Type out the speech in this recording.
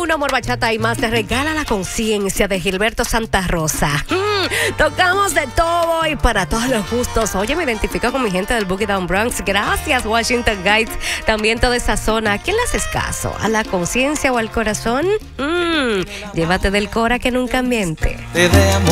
1, Amor, Bachata y más te regala la conciencia de Gilberto Santa Rosa. Tocamos de todo y para todos los gustos. Oye, me identifico con mi gente del Boogie Down Bronx. Gracias, Washington Guides. También toda esa zona. ¿A quién le haces caso? ¿A la conciencia o al corazón? Llévate del cora que nunca miente.